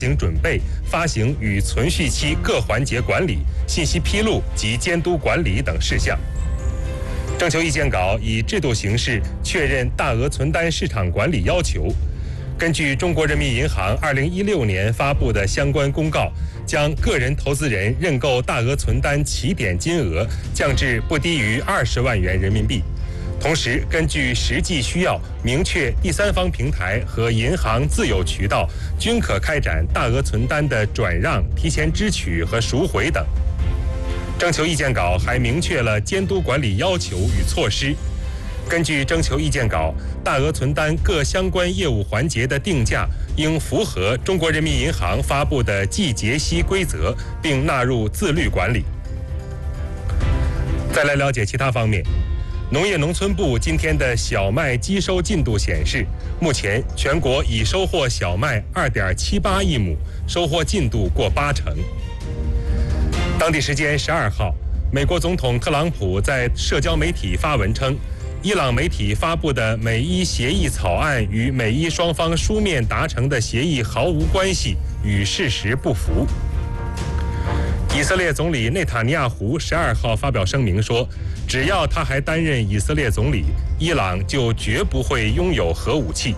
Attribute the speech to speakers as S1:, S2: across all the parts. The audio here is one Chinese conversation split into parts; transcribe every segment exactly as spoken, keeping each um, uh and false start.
S1: 行准备、发行与存续期各环节管理、信息披露及监督管理等事项。征求意见稿以制度形式确认大额存单市场管理要求。根据中国人民银行二零一六年发布的相关公告，将个人投资人认购大额存单起点金额降至不低于二十万元人民币。同时，根据实际需要，明确第三方平台和银行自有渠道均可开展大额存单的转让、提前支取和赎回等。征求意见稿还明确了监督管理要求与措施。根据征求意见稿，大额存单各相关业务环节的定价应符合中国人民银行发布的季节息规则，并纳入自律管理。再来了解其他方面。农业农村部今天的小麦机收进度显示，目前全国已收获小麦 二点七八亿亩，收获进度过八成。当地时间十二号，美国总统特朗普在社交媒体发文称，伊朗媒体发布的美伊协议草案与美伊双方书面达成的协议毫无关系，与事实不符。以色列总理内塔尼亚胡十二号发表声明说，只要他还担任以色列总理，伊朗就绝不会拥有核武器。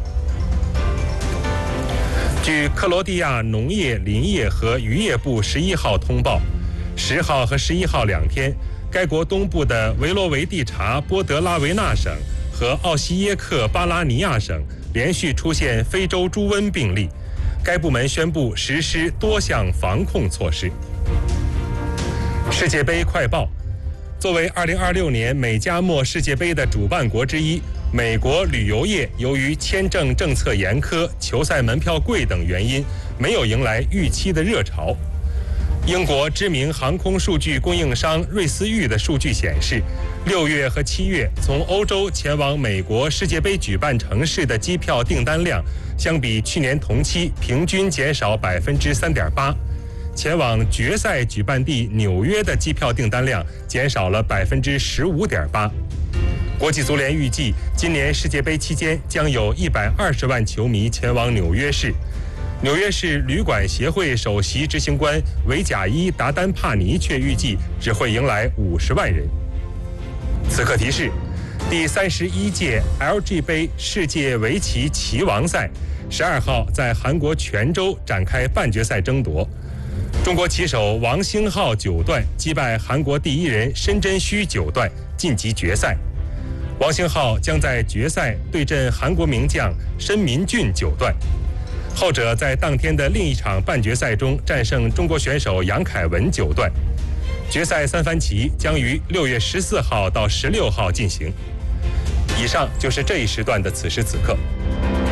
S1: 据克罗地亚农业、林业和渔业部十一号通报，十号和十一号两天，该国东部的维罗维蒂察波德拉维纳省和奥西耶克巴拉尼亚省连续出现非洲猪瘟病例，该部门宣布实施多项防控措施。世界杯快报。作为二零二六年美加墨世界杯的主办国之一，美国旅游业由于签证政策严苛、球赛门票贵等原因，没有迎来预期的热潮。英国知名航空数据供应商瑞思域的数据显示，六月和七月从欧洲前往美国世界杯举办城市的机票订单量，相比去年同期平均减少百分之三点八。前往决赛举办地纽约的机票订单量减少了百分之十五点八。国际足联预计，今年世界杯期间将有一百二十万球迷前往纽约市。纽约市旅馆协会首席执行官维贾伊达丹帕尼却预计只会迎来五十万人。此刻提示：第三十一届 L G 杯世界围棋棋王赛十二号在韩国全州展开半决赛争夺。中国棋手王星浩九段击败韩国第一人申真谞九段晋级决赛。王星浩将在决赛对阵韩国名将申民俊九段，后者在当天的另一场半决赛中战胜中国选手杨凯文九段。决赛三番棋将于六月十四号到十六号进行。以上就是这一时段的此时此刻。